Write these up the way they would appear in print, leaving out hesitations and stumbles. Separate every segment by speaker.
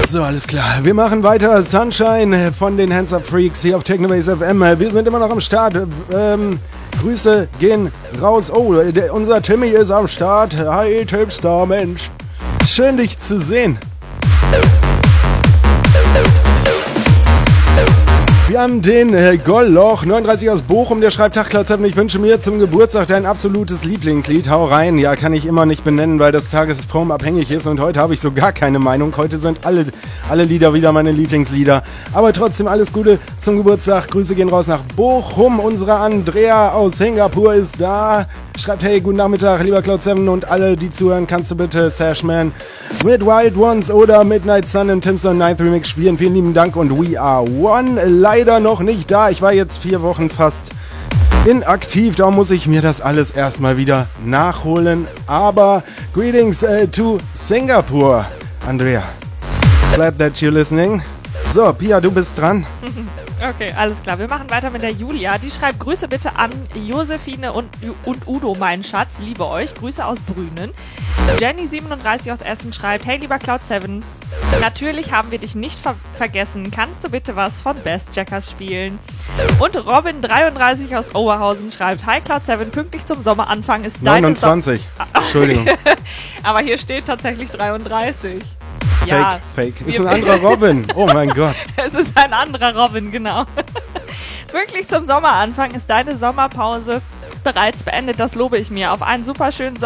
Speaker 1: So, alles klar. Wir machen weiter. Sunshine von den Hands Up Freaks hier auf Technobase FM. Wir sind immer noch am Start. Grüße gehen raus. Oh, unser Timmy ist am Start. Hi, Tipstar, Mensch. Schön, dich zu sehen. Wir haben den Golloch 39 aus Bochum, der schreibt: Tag Cloud7, ich wünsche mir zum Geburtstag dein absolutes Lieblingslied. Hau rein. Ja, kann ich immer nicht benennen, weil das tagesformabhängig ist und heute habe ich so gar keine Meinung. Heute sind alle Lieder wieder meine Lieblingslieder. Aber trotzdem alles Gute zum Geburtstag. Grüße gehen raus nach Bochum. Unsere Andrea aus Singapur ist da. Schreibt: Hey, guten Nachmittag, lieber Cloud7 und alle, die zuhören. Kannst du bitte Sashman mit Wild Ones oder Midnight Sun im Timster 9th Remix spielen? Vielen lieben Dank und We Are One. Leider noch nicht da. Ich war jetzt 4 Wochen fast inaktiv. Da muss ich mir das alles erstmal wieder nachholen. Aber greetings to Singapore, Andrea. Glad that you're listening. So, Pia, du bist dran.
Speaker 2: Okay, alles klar. Wir machen weiter mit der Julia. Die schreibt: Grüße bitte an Josephine und Udo, mein Schatz. Liebe euch. Grüße aus Brünen. Jenny37 aus Essen schreibt: Hey, lieber Cloud7. Natürlich haben wir dich nicht vergessen. Kannst du bitte was von Best Jackers spielen? Und Robin33 aus Oberhausen schreibt: Hi Cloud7, pünktlich zum Sommeranfang ist deine
Speaker 1: 29. Entschuldigung.
Speaker 2: Aber hier steht tatsächlich 33.
Speaker 1: Fake,
Speaker 2: Ja,
Speaker 1: fake. Ist ein anderer Robin. Oh mein Gott.
Speaker 2: Es ist ein anderer Robin, genau. Pünktlich zum Sommeranfang ist deine Sommerpause bereits beendet, das lobe ich mir. Auf einen super schönen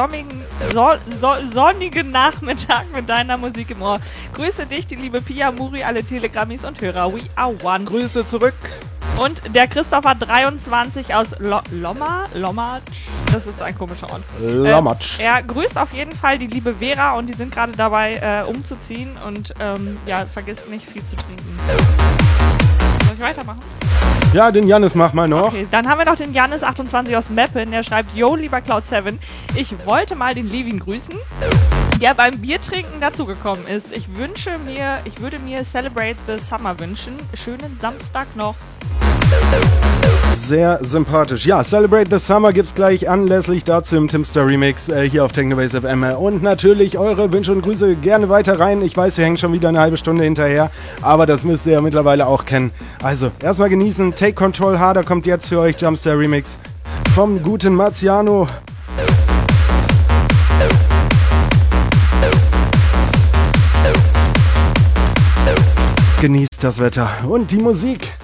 Speaker 2: sonnigen Nachmittag mit deiner Musik im Ohr. Grüße dich, die liebe Pia, Muri, alle Telegrammis und Hörer. We are one.
Speaker 1: Grüße zurück.
Speaker 2: Und der Christopher 23 aus Lommatsch. Das ist ein komischer Ort.
Speaker 1: Lommatsch.
Speaker 2: Er grüßt auf jeden Fall die liebe Vera und die sind gerade dabei umzuziehen und ja, vergisst nicht viel zu trinken. Soll ich weitermachen?
Speaker 1: Ja, den Jannis mach mal noch.
Speaker 2: Okay, dann haben wir noch den Jannis 28 aus Meppen, der schreibt: Yo, lieber Cloud7, ich wollte mal den Levin grüßen, der beim Biertrinken dazugekommen ist. Ich würde mir Celebrate the Summer wünschen. Schönen Samstag noch.
Speaker 1: Sehr sympathisch. Ja, Celebrate the Summer gibt's gleich anlässlich dazu im Timster Remix hier auf Technobase FM. Und natürlich eure Wünsche und Grüße gerne weiter rein. Ich weiß, wir hängen schon wieder eine halbe Stunde hinterher, aber das müsst ihr ja mittlerweile auch kennen. Also, erstmal genießen. Take Control Harder kommt jetzt für euch. Jumpster Remix vom guten Marciano. Genießt das Wetter und die Musik.